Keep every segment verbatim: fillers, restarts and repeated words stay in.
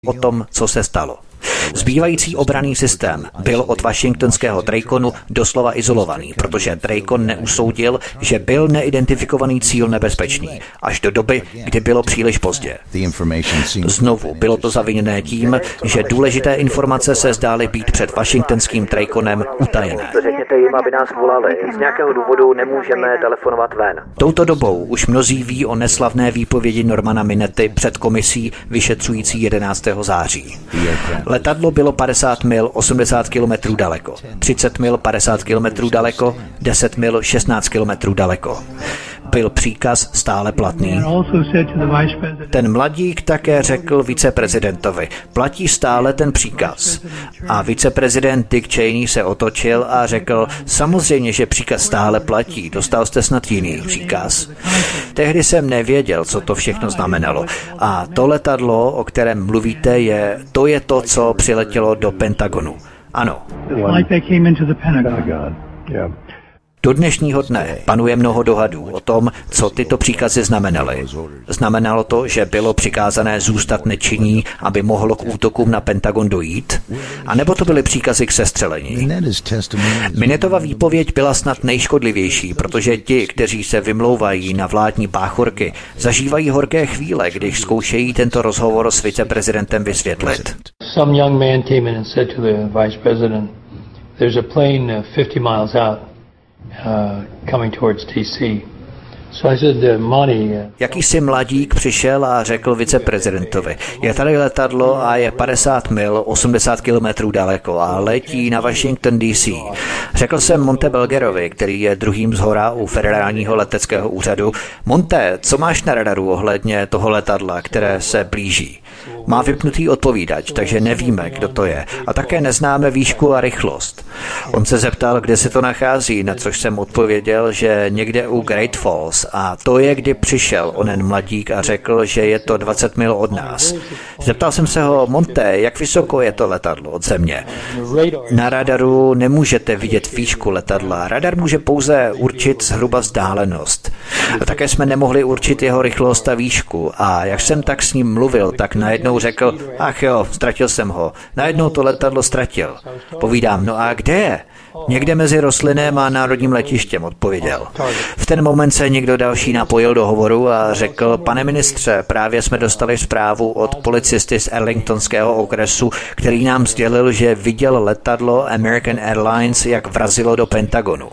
o tom, co se stalo. Zbývající obranný systém byl od washingtonského Traconu doslova izolovaný, protože Tracon neusoudil, že byl neidentifikovaný cíl nebezpečný, až do doby, kdy bylo příliš pozdě. Znovu bylo to zaviněné tím, že důležité informace se zdály být před washingtonským Traconem utajené. Řekněte jim, aby nás volali. Z nějakého důvodu nemůžeme telefonovat ven. Touto dobou už mnozí ví o neslavné výpovědi Normana Minetty před komisí vyšetřující jedenáctého září. Letadlo bylo padesát mil osmdesát kilometrů daleko, třicet mil padesát kilometrů daleko, deset mil šestnáct kilometrů daleko. Byl příkaz stále platný. Ten mladík také řekl viceprezidentovi, platí stále ten příkaz. A viceprezident Dick Cheney se otočil a řekl, samozřejmě, že příkaz stále platí, dostal jste snad jiný příkaz. Tehdy jsem nevěděl, co to všechno znamenalo. A to letadlo, o kterém mluvíte, je, to je to, co přiletělo do Pentagonu. Ano. Do dnešního dne panuje mnoho dohadů o tom, co tyto příkazy znamenaly. Znamenalo to, že bylo přikázané zůstat nečinní, aby mohlo k útokům na Pentagon dojít? A nebo to byly příkazy k sestřelení? Minettova výpověď byla snad nejškodlivější, protože ti, kteří se vymlouvají na vládní báchorky, zažívají horké chvíle, když zkoušejí tento rozhovor s viceprezidentem vysvětlit. Some young man came in and said to the vice president, there's a plane fifty miles out. Uh, coming towards T C. So I said, uh, Monty, uh, Jakýsi mladík přišel a řekl viceprezidentovi, je tady letadlo a je padesát mil, osmdesát kilometrů daleko a letí na Washington D C. Řekl jsem Monte Belgerovi, který je druhým zhora u federálního leteckého úřadu, Monte, co máš na radaru ohledně toho letadla, které se blíží? Má vypnutý odpovídač, takže nevíme, kdo to je. A také neznáme výšku a rychlost. On se zeptal, kde se to nachází, na což jsem odpověděl, že někde u Great Falls. A to je, kdy přišel onen mladík a řekl, že je to dvacet mil od nás. Zeptal jsem se ho, Monte, jak vysoko je to letadlo od země? Na radaru nemůžete vidět výšku letadla. Radar může pouze určit zhruba vzdálenost. A také jsme nemohli určit jeho rychlost a výšku. A jak jsem tak s ním mluvil, tak najednou řekl, ach jo, ztratil jsem ho. Najednou to letadlo ztratil. Povídám, no a kde je? Někde mezi rostlinem a národním letištěm, odpověděl. V ten moment se někdo další napojil do hovoru a řekl, pane ministře, právě jsme dostali zprávu od policisty z Arlingtonského okresu, který nám sdělil, že viděl letadlo American Airlines, jak vrazilo do Pentagonu.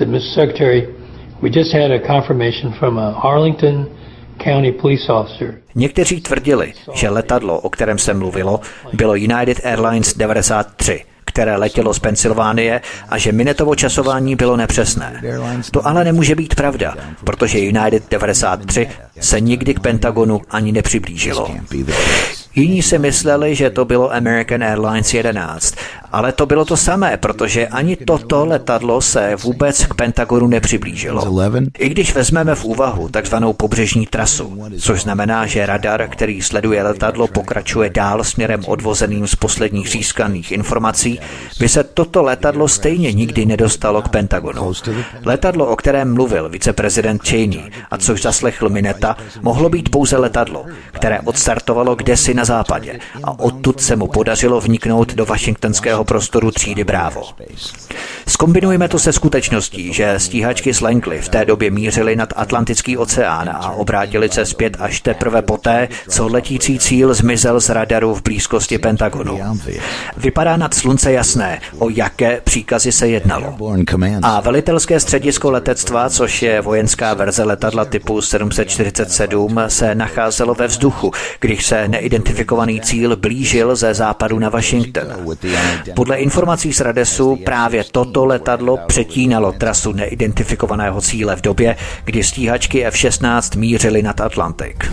Někteří tvrdili, že letadlo, o kterém se mluvilo, bylo United Airlines devadesát tři, které letělo z Pensylvánie a že Minettovo časování bylo nepřesné. To ale nemůže být pravda, protože United devadesát tři se nikdy k Pentagonu ani nepřiblížilo. Jiní si mysleli, že to bylo American Airlines jedenáct, ale to bylo to samé, protože ani toto letadlo se vůbec k Pentagonu nepřiblížilo. I když vezmeme v úvahu takzvanou pobřežní trasu, což znamená, že radar, který sleduje letadlo, pokračuje dál směrem odvozeným z posledních získaných informací, by se toto letadlo stejně nikdy nedostalo k Pentagonu. Letadlo, o kterém mluvil viceprezident Cheney, a což zaslechl Minetta, mohlo být pouze letadlo, které odstartovalo kdesi na západě a odtud se mu podařilo vniknout do washingtonského prostoru třídy Bravo. Zkombinujeme to se skutečností, že stíhačky z Langley v té době mířily nad Atlantický oceán a obrátili se zpět až teprve poté, co letící cíl zmizel z radaru v blízkosti Pentagonu. Vypadá nad slunce jasné, o jaké příkazy se jednalo. A velitelské středisko letectva, což je vojenská verze letadla typu sedm set čtyřicet sedm, se nacházelo ve vzduchu, když se neidentifikovaný cíl blížil ze západu na Washington. Podle informací z Radesu právě toto letadlo přetínalo trasu neidentifikovaného cíle v době, kdy stíhačky F šestnáct mířily nad Atlantik.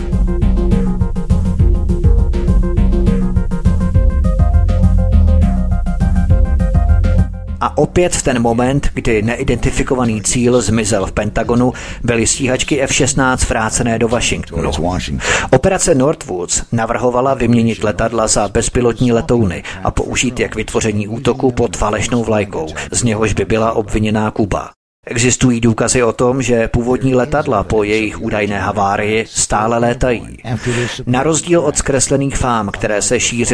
A opět v ten moment, kdy neidentifikovaný cíl zmizel v Pentagonu, byly stíhačky F šestnáct vrácené do Washingtonu. Operace Northwoods navrhovala vyměnit letadla za bezpilotní letouny a použít je k vytvoření útoku pod falešnou vlajkou, z něhož by byla obviněná Kuba. Existují důkazy o tom, že původní letadla po jejich údajné havárii stále létají. Na rozdíl od zkreslených fám, které se šířily